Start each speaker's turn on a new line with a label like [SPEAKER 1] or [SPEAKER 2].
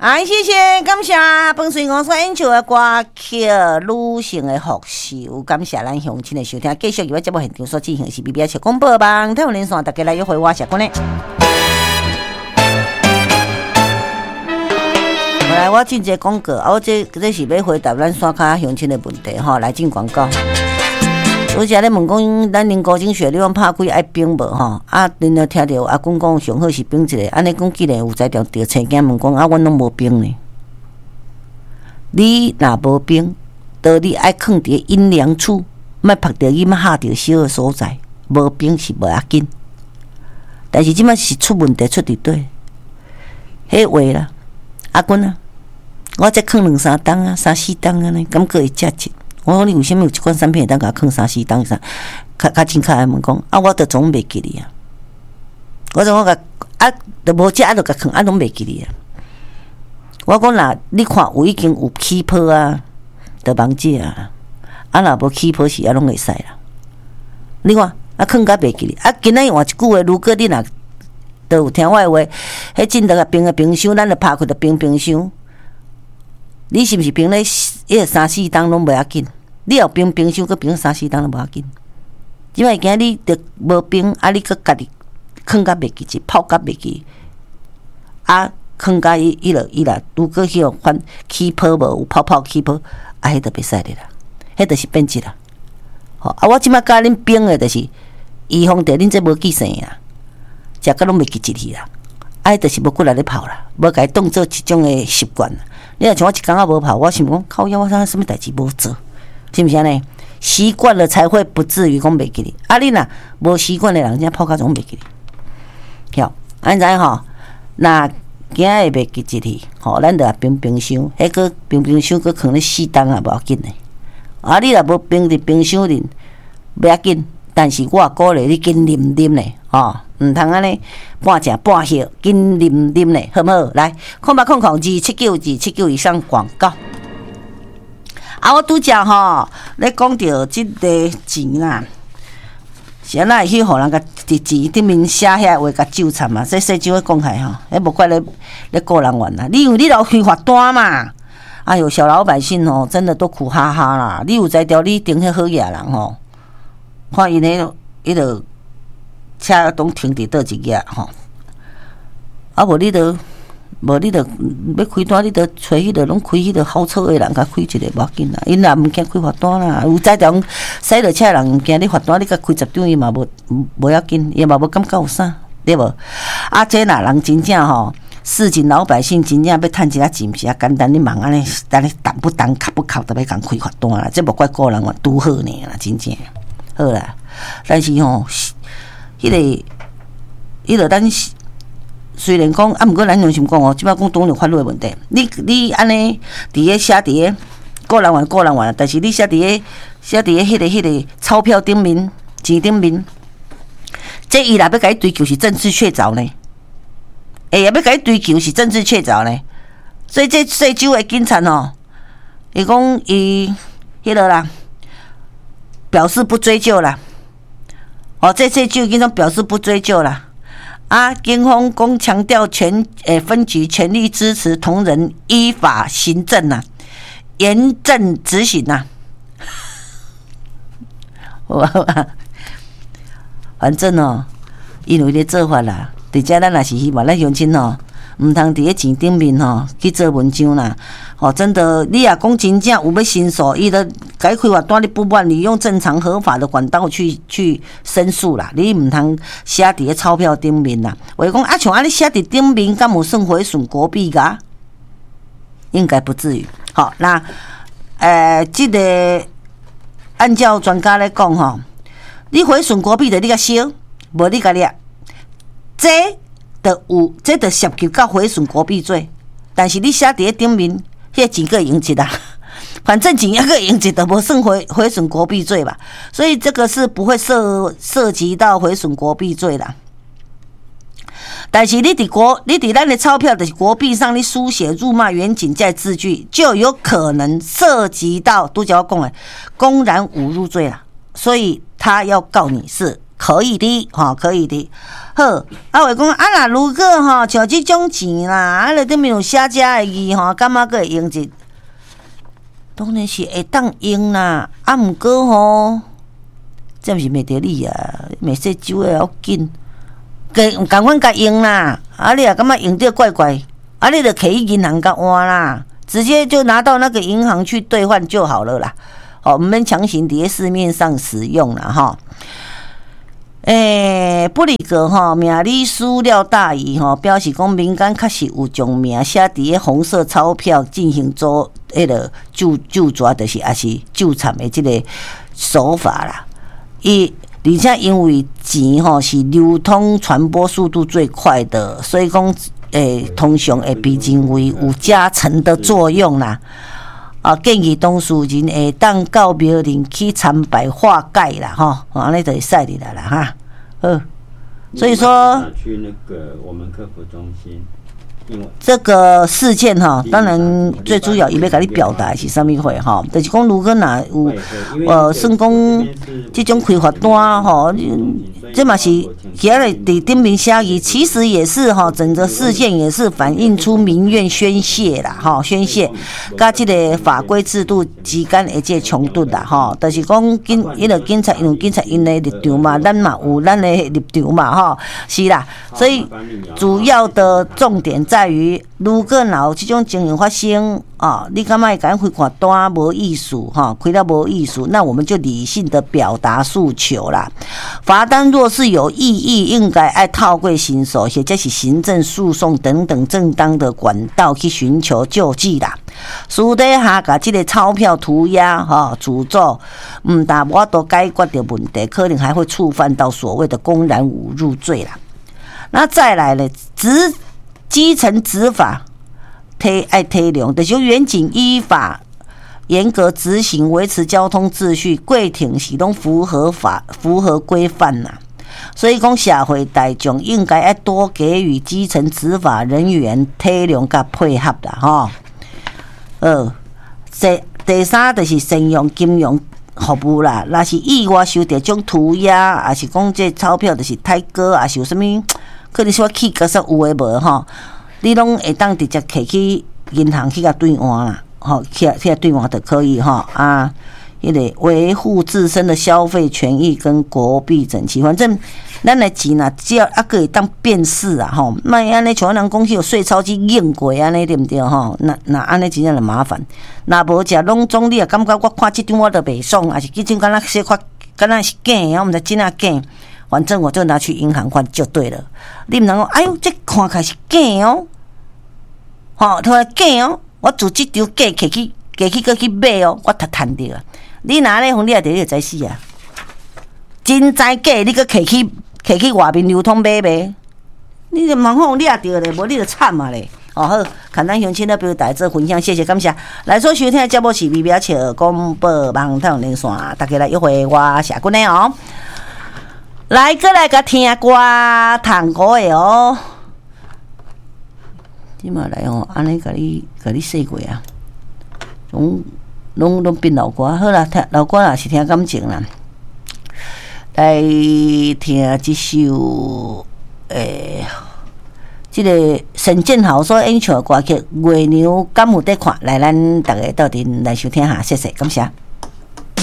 [SPEAKER 1] 谢谢，感谢本水我所演唱的歌曲《女性的复仇》，感谢咱乡亲的收听，继续由我节目现场所进行是 BBS 七广播网，台湾连线大家来约会我谢君呢。后来我进这广告，我这是要回答咱山卡乡亲的问题吼，来进广告。有时咧问讲，咱林高精血你讲拍开爱冰无吼？啊，恁就听着阿公讲上好是冰一个，安尼讲既然有才调着青囝问讲，啊，阮拢无冰呢。你若无冰，倒你爱囥伫阴凉处，莫拍着伊，莫下着小个所在，无冰是无要紧。但是即摆是出问题出伫对，迄话啦，阿君啊，我才囥2-3冬啊，3-4冬安尼，感觉会遮热。我讲你为什么有一款产品会当甲囥3-4冬啥？较真较爱问讲，啊，我着总袂记哩啊！我讲我甲啊，着无食啊，着甲囥啊，拢袂记哩啊！我讲若你看有已经有起泡啊，着忙食啊，啊若无起泡是啊，拢会使啦。你看啊，囥甲袂记哩啊！今仔换一句话，如果你若着有听我的话，迄进得个冰个冰箱，咱着拍开着冰箱。你是毋是冰咧？迄个3-4冬拢袂要紧。你有冰箱，佮冰3-4冬都无要紧。即摆今你着无冰，啊，你佮家己囥甲袂记，泡甲袂记，啊，囥甲伊啦，如果迄个反起泡无有泡起泡，啊，迄着袂使咧啦，迄着是变质啦。吼，啊，我即摆教恁冰诶，就是预防着恁这无记性啊，食甲拢袂记一去啦。啊，迄着是无过来咧泡啦，无甲伊当做一种诶习惯。你若像我一工仔无泡，我想讲靠腰，我啥物代志无做，是毋是安尼？习惯了才会不至于讲袂记哩。啊，你若无习惯的人，家泡甲总袂记哩。晓，安知吼？那今日袂记一哩，吼，咱着冰箱，迄个冰箱佫放咧4冬啊，无要紧的。啊，你若无冰伫冰箱里，袂要紧。但是我鼓励你紧啉咧，吼，毋通安尼半食半歇，紧啉咧，好毋好？来，0800279279以上广告。啊，我拄则吼，咧讲着即个钱啦，是安那会去互人甲伫钱顶面写遐话甲纠缠嘛？说细酒讲起吼，迄无怪咧个人怨啦。你有你老开罚单嘛？哎哟，小老百姓吼，真的都苦哈哈啦。你有才调，你顶迄好野人吼。看因迄个车拢停伫倒一夜吼，啊无你着要开单，你着找迄个拢开迄个豪车的人甲开一个无要紧啦。因也毋惊开罚单啦，有在条驶落车的人毋惊你罚单，你甲开10张伊嘛无要紧，伊嘛无感觉有啥，对无？啊，这若人真正吼，市井老百姓真正要趁一下钱，毋是啊简单，你忙安尼担不担、靠不靠，都要共开罚单啦。这无怪个人话拄好呢啦，真正。好啦，但是吼，迄个咱虽然讲啊，毋过咱用心讲哦，即摆讲当然法律的问题。你安尼伫个写伫个个人玩，但是你写伫个迄个钞票顶面、钱顶面，这伊若要甲伊追究是政治确凿呢？要甲伊追究是政治确凿呢？所以这税收的警察哦，伊讲伊迄个啦。表示不追究啦，哦，这就警方表示不追究啦。啊，警方讲强调分局全力支持同仁依法行政呐，严正执行呐。反正哦，因为咧做法啦，伫遮咱也是希望咱乡亲哦，毋通伫个钱顶面吼去做文章啦。哦，真的，你也讲真正有要申诉，伊的改开罚单你不满，你用正常合法的管道去申诉啦。你唔通写伫个钞票顶面啦。我讲啊，像安尼写伫顶面，敢有算毁损国币噶？应该不至于。好，那这个按照专家来讲吼，你毁损国币的你较少，无你甲掠，这就涉及到毁损国币罪。但是你写伫个顶面。迄个钱个用一啦，反正钱个用一都无算毁损国币罪吧，所以这个是不会涉及到毁损国币罪啦。但是你伫咱的钞票的国币上，你书写辱骂远景在字句，就有可能涉及到拄则我讲的公然侮辱罪啦。所以他要告你是可以的，可以的。 好，话讲若如果吼像即种钱啦，内底面有写遮的字吼，感觉佫会用一，当然是会当用啦。毋过吼，这毋是袂着你啊，袂说酒诶要紧，共款甲用啦。你也感觉用着怪怪，你着摕去银行甲换啦，直接就拿到那个银行去兑换就好了啦。毋免强行伫市面上使用啦吼。布里格吼名理书廖大仪吼表示讲，民间确实有将名写伫个红色钞票进行做救抓，就是也是救惨的即个手法啦。而且因为钱吼是流通传播速度最快的，所以讲通常会被认为有加成的作用啦。建议当事人会当到庙林去参拜化解啦，吼，安尼就会使入来啦，哈。所以说
[SPEAKER 2] 去那个我们客服中心。
[SPEAKER 1] 这个事件哈，当然最主要伊要甲你表达是啥物货哈，就是讲如果若有算讲这种开罚单吼，这嘛是起来伫顶面写字，其实也是哈，整个事件也是反映出民怨宣泄啦，哈，宣泄，甲这个法规制度之间的这冲突啦，哈，就是讲因个警察有警察因的立场嘛，咱嘛有咱的立场嘛，哈，是啦，所以主要的重点在于，如果有这种情形发生你感觉会甲开罚单无意思开了无意思，那我们就理性的表达诉求啦。罚单若是有异议，应该爱透过刑诉或者是行政诉讼等等正当的管道去寻求救济啦。私底下甲这个钞票涂鸦诅咒，但我都解决的问题，可能还会触犯到所谓的公然侮辱罪啦。那再来呢，基层执法爱体谅，就是远景依法严格执行，维持交通秩序，过程是拢符合规范呐。所以讲，社会大众应该要多给予基层执法人员体谅甲配合啦，第三就是善用金融服务啦，若是意外收到种涂鸦，还是讲这钞票就是太高，还是有啥物可能说气格上有诶无吼，你拢会当直接摕去银行去甲兑换啦，去兑换就可以迄个维护自身的消费权益跟国币整齐，反正咱的钱呐，只要可以当辨识莫安尼像人讲去有税钞去印过安尼对不对那安尼真正就麻烦。那无食拢总你也感觉我看这张我都袂爽，还是这种敢若小可敢若是假的，我毋知真啊假。反正我就拿去银行换就对了。你唔能讲，哎呦，这看起来是假他假我做这张假摕去搁去买我赚着啊！你拿咧红，你也得要知死啊！真知假，你搁摕去外面流通买，你就忙好，你也着咧，无你就惨啊咧！好，简单乡亲的表达做分享，谢谢感谢。来所收听的节目是微表笑广播网台连线，大家来约会我下君的来，过来甲听歌，唱歌的即嘛来安尼甲你说过啊，拢变老歌。好啦，听老歌啦是听感情啦，来听这首这个沈建豪所演唱的歌曲《月娘敢有在看》，来咱大家到底来收听下，谢谢，感谢。